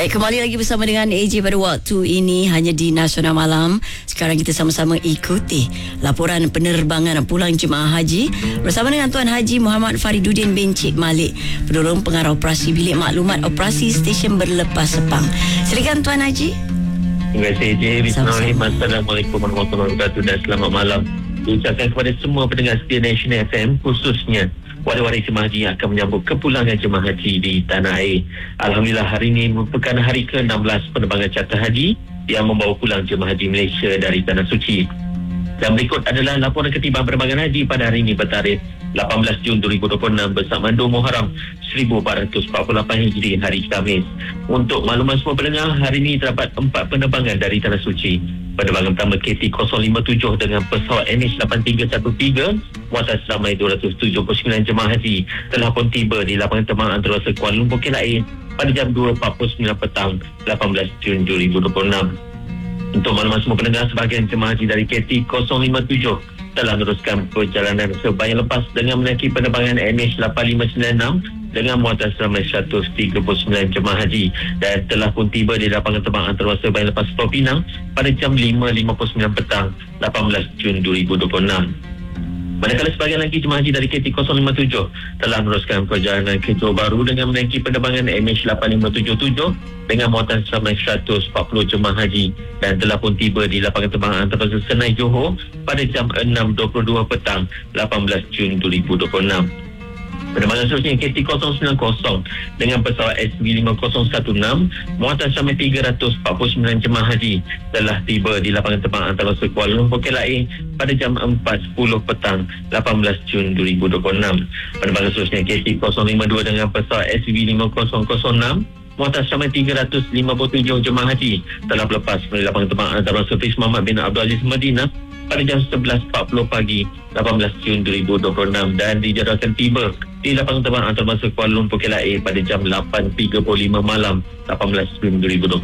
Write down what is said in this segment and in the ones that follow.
Baik, kembali lagi bersama dengan AJ pada waktu ini hanya di Nasional Malam. Sekarang kita sama-sama ikuti laporan penerbangan pulang jemaah haji bersama dengan Tuan Haji Muhammad Fariduddin bin Cik Malik, Penolong Pengarah Operasi Bilik Maklumat Operasi Stesen Berlepas Sepang. Silakan Tuan Haji. Terima kasih AJ. Bismillahirrahmanirrahim. Assalamualaikum warahmatullahi wabarakatuh dan selamat malam. Diucapkan kepada semua pendengar setia Nasional FM, khususnya waris jemaah haji yang akan menyambut kepulangan jemaah haji di tanah air. Alhamdulillah, hari ini merupakan hari ke-16 penerbangan charter haji yang membawa pulang jemaah haji Malaysia dari Tanah Suci. Dan berikut adalah laporan ketibaan penerbangan haji pada hari ini bertarikh 18 Jun 2026 bersamaan 2 Muharram 1448 Hijri, hari Khamis. Untuk makluman semua pendengar, hari ini terdapat 4 penerbangan dari Tanah Suci. Penerbangan pertama KT-057 dengan pesawat NH8313 muatan seramai 279 jemaah haji telah pun tiba di lapangan terbang antarabangsa Kuala Lumpur KLIA pada jam 2.49 petang 18 Jun 2026. Untuk makluman semua pendengar, sebahagian jemaah haji dari KT-057 telah meneruskan perjalanan sebanyak lepas dengan menaiki penerbangan NH8596 dengan muatan seramai 139 jemaah haji dan telah pun tiba di lapangan terbang antarabangsa Bayan Lepas Pulau Pinang pada jam 5.59 petang 18 Jun 2026. Manakala sebahagian lagi jemaah haji dari KT-057 telah meneruskan perjalanan ke Johor Bahru dengan menaiki penerbangan MH8577 dengan muatan seramai 140 jemaah haji dan telah pun tiba di lapangan terbang antarabangsa Senai Johor pada jam 6.22 petang 18 Jun 2026. Penerbangan seterusnya KT-090 dengan pesawat SB5016 muatan seramai 349 jemaah haji telah tiba di lapangan terbang antarabangsa Kuala Lumpur KLIA pada jam 4.10 petang 18 Jun 2026. Penerbangan seterusnya KT-052 dengan pesawat SB5006 muatan seramai 357 jemaah haji telah berlepas dari lapangan terbang antarabangsa Prince Muhammad bin Abdul Aziz Madinah pada jam 11.40 pagi 18 Jun 2026 dan dijadualkan tiba di lapangan terbang antarabangsa Kuala Lumpur KLIA pada jam 8.35 malam 18 Jun 2026.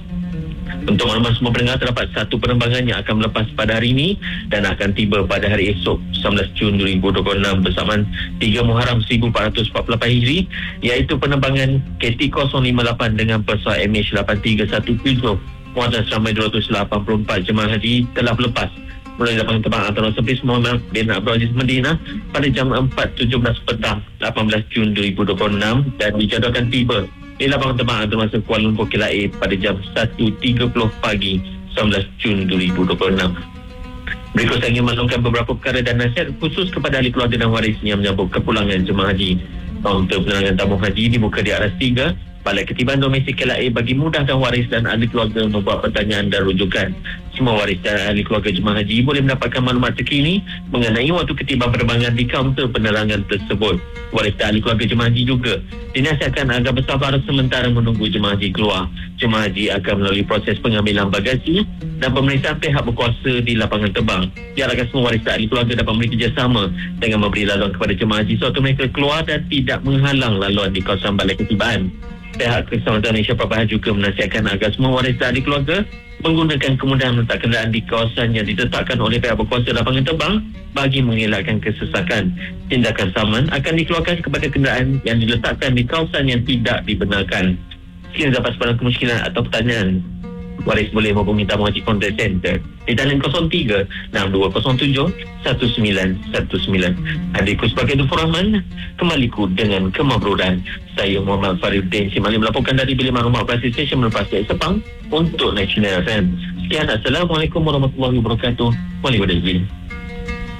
Untuk makluman semua pendengar, terdapat satu penerbangan yang akan melepas pada hari ini dan akan tiba pada hari esok 19 Jun 2026 bersamaan 3 Muharram 1448 Hijri, iaitu penerbangan KT-058 dengan pesawat MH8317 muatan seramai 284 jemaah haji telah berlepas mulai lapangan terbang antarabangsa Prince Muhammad bin Abdul Aziz Madinah pada jam 4.17 petang 18 Jun 2026 dan dijadualkan tiba di lapangan terbang antarabangsa Kuala Lumpur KLIA pada jam 1.30 pagi 19 Jun 2026. Berikut saya ingin maklumkan beberapa perkara dan nasihat khusus kepada ahli keluarga dan waris yang menyambut kepulangan jemaah haji. Kaunter penerangan tabung haji dibuka di aras 3 Balai Ketibaan Domestik KLIA bagi mudahkan waris dan ahli keluarga membuat pertanyaan dan rujukan. Semua waris dan ahli keluarga jemaah haji boleh mendapatkan maklumat terkini mengenai waktu ketibaan penerbangan di kaunter penerangan tersebut. Waris dan ahli keluarga jemaah haji juga dinasihatkan agar bersabar sementara menunggu jemaah haji keluar. Jemaah haji akan melalui proses pengambilan bagasi dan pemeriksaan pihak berkuasa di lapangan terbang. Diharapkan semua waris dan ahli keluarga dapat memberi kerjasama dengan memberi laluan kepada jemaah haji sewaktu mereka keluar dan tidak menghalang laluan di kawasan Balai Ketibaan. Pihak Keselamatan Malaysia Perbahan juga menasihatkan agar semua waris dan ahli keluarga menggunakan kemudahan meletak kenderaan di kawasan yang ditetapkan oleh pihak berkuasa lapangan terbang bagi mengelakkan kesesakan. Tindakan saman akan dikeluarkan kepada kenderaan yang diletakkan di kawasan yang tidak dibenarkan. Sekiranya dapat sebarang kemusykilan atau pertanyaan, waris boleh menghubungi Tabung Haji Contact Center di talian 03-6207-1919. Adikku sebagai Dufur Rahman, kembaliku dengan kemabruran. Saya Muhammad Fariduddin Cik Malik melaporkan dari Bilik Maklumat Operasi Stesen Berlepas Sepang untuk Nasional FM. Sekian, Assalamualaikum warahmatullahi wabarakatuh. Waalaikumsalam.